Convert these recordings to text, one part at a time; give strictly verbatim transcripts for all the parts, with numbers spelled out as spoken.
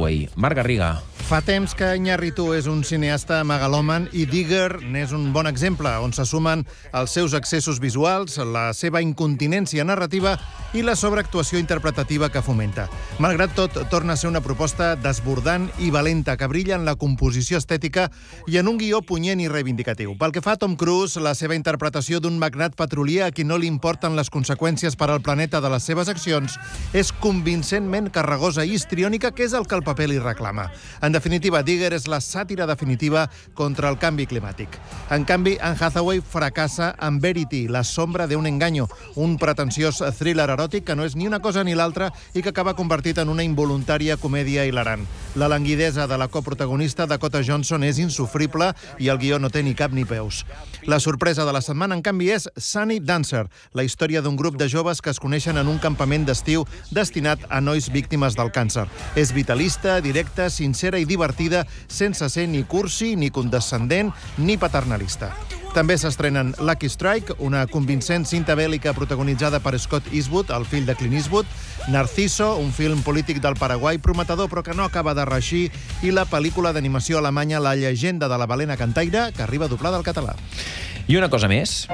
Hathaway. Marc Garriga. Fa temps que Iñárritu és un cineasta megalòman i Digger n'és un bon exemple, on se sumen els seus excessos visuals, la seva incontinència narrativa i la sobreactuació interpretativa que fomenta. Malgrat tot, torna a ser una proposta desbordant i valenta que brilla en la composició estètica i en un guió punyent i reivindicatiu. Pel que fa a Tom Cruise, la seva interpretació d'un magnat petrolier a qui no li importen les conseqüències per al planeta de les seves accions és convincentment carregosa i histriònica, que és el que el paper li reclama. En definitiva, Digger és la sàtira definitiva contra el canvi climàtic. En canvi, Anne Hathaway fracassa amb Verity, la sombra d'un engaño, un pretensiós thriller eròtic que no és ni una cosa ni l'altra i que acaba convertit en una involuntària comèdia hilarant. La languidesa de la coprotagonista Dakota Johnson és insufrible i el guió no té ni cap ni peus. La sorpresa de la setmana, en canvi, és Sunny Dancer, la història d'un grup de joves que es coneixen en un campament d'estiu destinat a nois víctimes del càncer. És vitalista, directa, sincera i divertida, sense ser ni cursi, ni condescendent, ni paternalista. També s'estrenen Lucky Strike, una convincent cinta bèl·lica protagonitzada per Scott Eastwood, el fill de Clint Eastwood, Narciso, un film polític del Paraguai prometedor però que no acaba de reeixir, i la pel·lícula d'animació alemanya La llegenda de la balena cantaire, que arriba doblada al català. I una cosa més.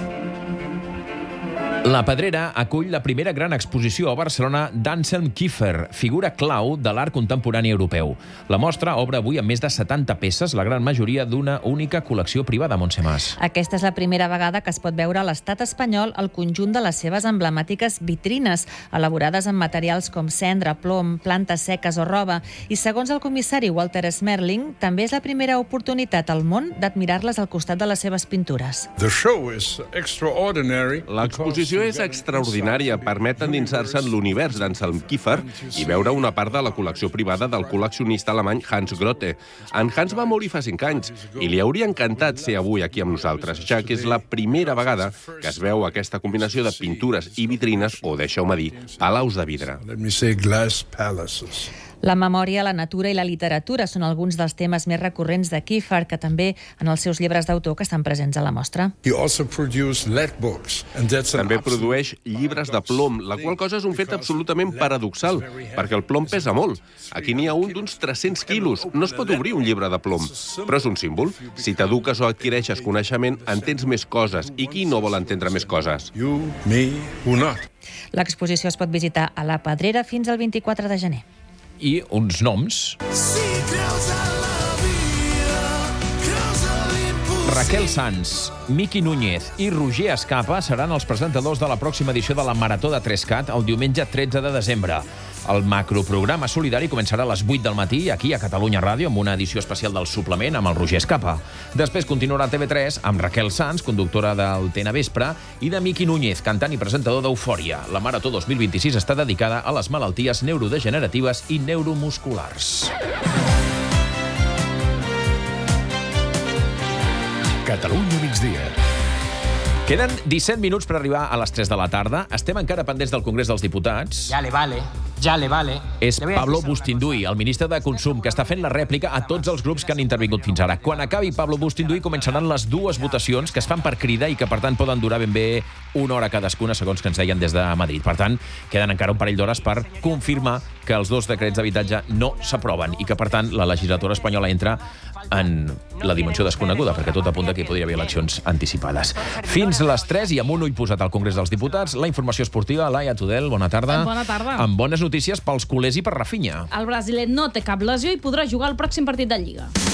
La Pedrera acull la primera gran exposició a Barcelona d'Anselm Kiefer, figura clau de l'art contemporani europeu. La mostra obre avui amb més de setanta peces, la gran majoria d'una única col·lecció privada, Montse Mas. Aquesta és la primera vegada que es pot veure a l'estat espanyol el conjunt de les seves emblemàtiques vitrines, elaborades amb materials com cendra, plom, plantes seques o roba, i segons el comissari Walter Smerling, també és la primera oportunitat al món d'admirar-les al costat de les seves pintures. L'exposició és extraordinària, permet endinsar-se en l'univers d'Anselm Kiefer i veure una part de la col·lecció privada del col·leccionista alemany Hans Grote. En Hans va morir fa cinc anys i li hauria encantat ser avui aquí amb nosaltres, ja que és la primera vegada que es veu aquesta combinació de pintures i vitrines, o deixeu-me dir, palaus de vidre. La memòria, la natura i la literatura són alguns dels temes més recurrents de Kiefer, que també en els seus llibres d'autor que estan presents a la mostra. També produeix llibres de plom, la qual cosa és un fet absolutament paradoxal, perquè el plom pesa molt. Aquí n'hi ha un d'uns tres-cents quilos. No es pot obrir un llibre de plom, però és un símbol. Si t'eduques o adquireixes coneixement, entens més coses. I qui no vol entendre més coses? L'exposició es pot visitar a la Pedrera fins al vint-i-quatre de gener. I uns noms. Raquel Sanz, Miki Núñez i Roger Escapa seran els presentadors de la pròxima edició de la Marató de Trescat el diumenge tretze de desembre. El macroprograma solidari començarà a les vuit del matí aquí a Catalunya Ràdio amb una edició especial del suplement amb el Roger Escapa. Després continuarà a T V tres amb Raquel Sanz, conductora del Tena Vespre, i de Miki Núñez, cantant i presentador d'Eufòria. La Marató dos mil vint-i-sis està dedicada a les malalties neurodegeneratives i neuromusculars. Catalunya migdia. Queden disset minuts per arribar a les tres de la tarda. Estem encara pendents del Congrés dels Diputats. Ja le vale, ja le vale. És Pablo Bustinduy, el ministre de Consum, que està fent la rèplica a tots els grups que han intervingut fins ara. Quan acabi Pablo Bustinduy començaran les dues votacions que es fan per crida i que, per tant, poden durar ben bé una hora cadascuna, segons que ens deien des de Madrid. Per tant, queden encara un parell d'hores per confirmar que els dos decrets d'habitatge no s'aproven i que, per tant, la legislatura espanyola entra en la dimensió desconeguda, perquè tot apunta que hi podria haver eleccions anticipades. Fins les tres i amb un ull posat al Congrés dels Diputats, la informació esportiva. Laia Tudel, bona tarda. Bona tarda. Amb bones notícies pels culers i per Rafinha. El brasiler no té cap lesió i podrà jugar el pròxim partit de Lliga.